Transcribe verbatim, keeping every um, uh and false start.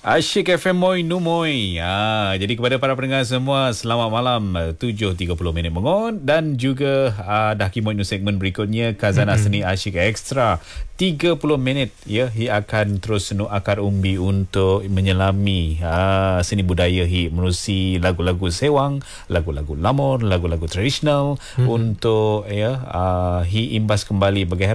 Asyik F M Moi Numoy. Ha, jadi kepada para pendengar semua, selamat malam. tujuh tiga puluh minit mengon. Dan juga uh, dah Moi Nu segmen berikutnya, Khazanah mm-hmm. Seni Asyik Extra. tiga puluh minit ya, hi akan terus senu akar umbi untuk menyelami uh, seni budaya hi menerusi lagu-lagu sewang, lagu-lagu lamor, lagu-lagu tradisional mm-hmm. untuk ya uh, hi imbas kembali bagi